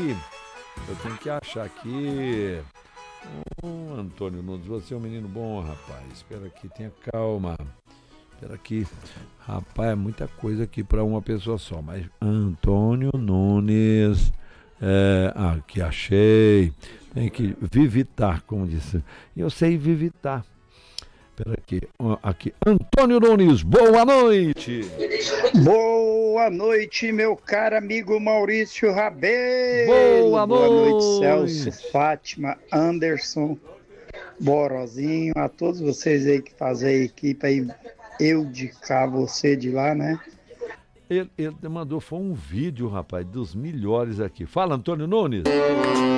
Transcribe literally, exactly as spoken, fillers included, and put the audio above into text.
que, eu tenho que achar aqui. Ô, Antônio Nunes, você é um menino bom, rapaz. Espera aqui, tenha calma. Espera aqui. Rapaz, é muita coisa aqui para uma pessoa só. Mas Antônio Nunes. É, aqui achei. Tem que vivitar, como disse. Eu sei vivitar. Espera aqui. Ó, aqui. Antônio Nunes, boa noite. Boa noite, meu caro amigo Maurício Rabelo. Boa Boa noite, noite. Celso, Fátima, Anderson, Borozinho, a todos vocês aí que fazem a equipe aí, eu de cá, você de lá, né? Ele, ele mandou, foi um vídeo, rapaz, dos melhores aqui. Fala, Antônio Nunes.